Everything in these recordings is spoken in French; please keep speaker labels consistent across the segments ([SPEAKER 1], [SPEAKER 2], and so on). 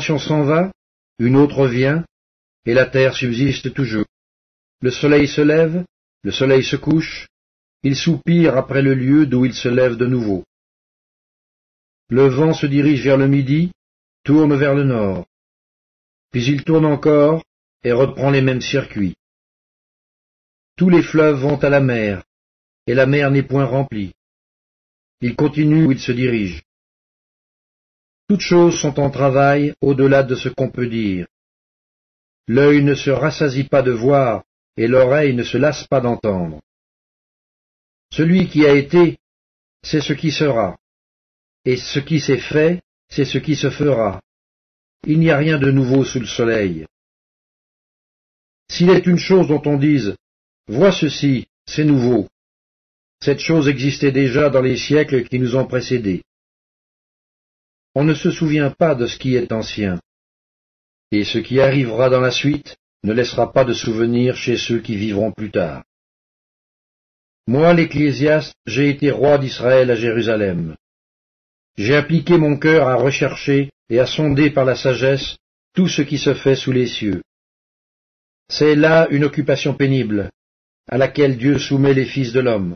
[SPEAKER 1] nation s'en va, une autre vient, et la terre subsiste toujours. Le soleil se lève, le soleil se couche, il soupire après le lieu d'où il se lève de nouveau. Le vent se dirige vers le midi, tourne vers le nord, puis il tourne encore et reprend les mêmes circuits. Tous les fleuves vont à la mer, et la mer n'est point remplie. Il continue où il se dirige. Toutes choses sont en travail au-delà de ce qu'on peut dire. L'œil ne se rassasie pas de voir, et l'oreille ne se lasse pas d'entendre. Celui qui a été, c'est ce qui sera, et ce qui s'est fait, c'est ce qui se fera. Il n'y a rien de nouveau sous le soleil. S'il est une chose dont on dise « Vois ceci, c'est nouveau », cette chose existait déjà dans les siècles qui nous ont précédés. On ne se souvient pas de ce qui est ancien, et ce qui arrivera dans la suite ne laissera pas de souvenir chez ceux qui vivront plus tard. Moi, l'Ecclésiaste, j'ai été roi d'Israël à Jérusalem. J'ai appliqué mon cœur à rechercher et à sonder par la sagesse tout ce qui se fait sous les cieux. C'est là une occupation pénible, à laquelle Dieu soumet les fils de l'homme.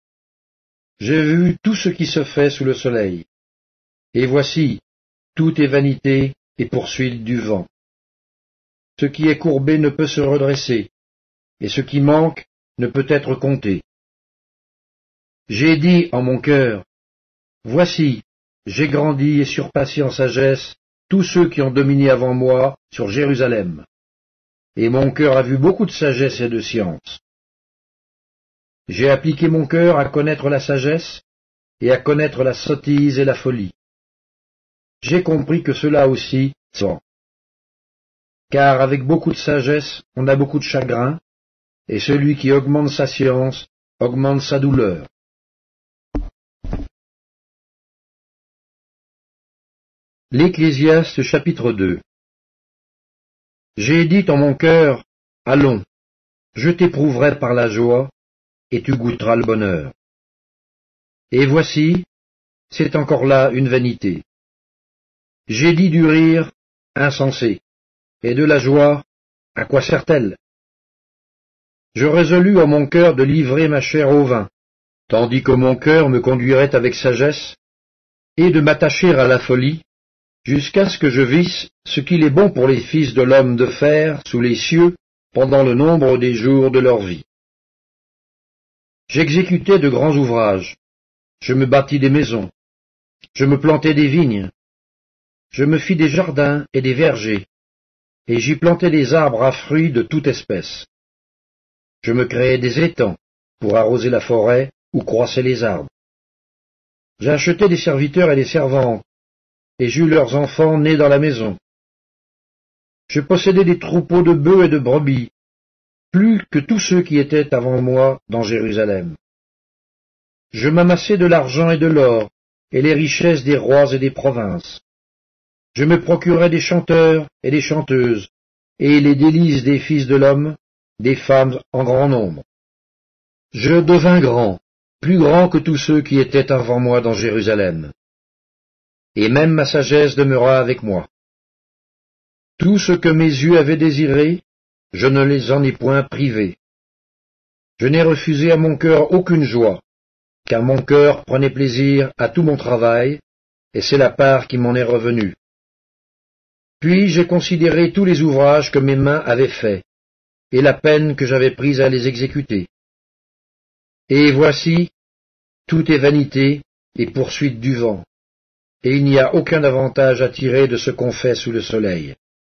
[SPEAKER 1] J'ai vu tout ce qui se fait sous le soleil, et voici, tout est vanité et poursuite du vent. Ce qui est courbé ne peut se redresser, et ce qui manque ne peut être compté. J'ai dit en mon cœur, voici, j'ai grandi et surpassé en sagesse tous ceux qui ont dominé avant moi sur Jérusalem. Et mon cœur a vu beaucoup de sagesse et de science. J'ai appliqué mon cœur à connaître la sagesse et à connaître la sottise et la folie. J'ai compris que cela aussi sont. Car avec beaucoup de sagesse, on a beaucoup de chagrin, et celui qui augmente sa science augmente sa douleur. L'Ecclésiaste chapitre 2. J'ai dit en mon cœur, allons, je t'éprouverai par la joie, et tu goûteras le bonheur. Et voici, c'est encore là une vanité. J'ai dit du rire, insensé, et de la joie, à quoi sert-elle? Je résolus en mon cœur de livrer ma chair au vin, tandis que mon cœur me conduirait avec sagesse, et de m'attacher à la folie, jusqu'à ce que je visse ce qu'il est bon pour les fils de l'homme de faire sous les cieux pendant le nombre des jours de leur vie. J'exécutais de grands ouvrages, je me bâtis des maisons, je me plantai des vignes, je me fis des jardins et des vergers, et j'y plantai des arbres à fruits de toute espèce. Je me créai des étangs pour arroser la forêt où croissaient les arbres. J'achetai des serviteurs et des servantes, et j'eus leurs enfants nés dans la maison. Je possédais des troupeaux de bœufs et de brebis, plus que tous ceux qui étaient avant moi dans Jérusalem. Je m'amassai de l'argent et de l'or, et les richesses des rois et des provinces. Je me procurai des chanteurs et des chanteuses, et les délices des fils de l'homme, des femmes en grand nombre. Je devins grand, plus grand que tous ceux qui étaient avant moi dans Jérusalem. Et même ma sagesse demeura avec moi. Tout ce que mes yeux avaient désiré, je ne les en ai point privés. Je n'ai refusé à mon cœur aucune joie, car mon cœur prenait plaisir à tout mon travail, et c'est la part qui m'en est revenue. Puis j'ai considéré tous les ouvrages que mes mains avaient faits, et la peine que j'avais prise à les exécuter. Et voici, tout est vanité et poursuite du vent, et il n'y a aucun avantage à tirer de ce qu'on fait sous le soleil.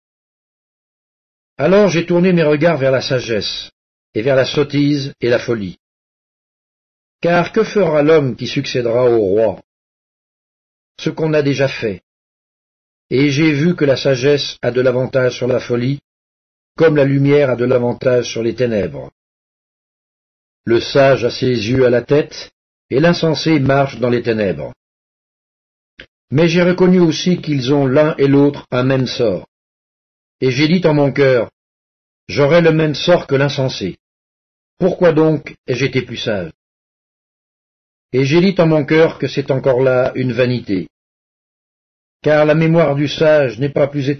[SPEAKER 1] Alors j'ai tourné mes regards vers la sagesse, et vers la sottise et la folie. Car que fera l'homme qui succédera au roi? Ce qu'on a déjà fait. Et j'ai vu que la sagesse a de l'avantage sur la folie, comme la lumière a de l'avantage sur les ténèbres. Le sage a ses yeux à la tête, et l'insensé marche dans les ténèbres. Mais j'ai reconnu aussi qu'ils ont l'un et l'autre un même sort. Et j'ai dit en mon cœur, j'aurai le même sort que l'insensé. Pourquoi donc ai-je été plus sage? Et j'ai dit en mon cœur que c'est encore là une vanité. Car la mémoire du sage n'est pas plus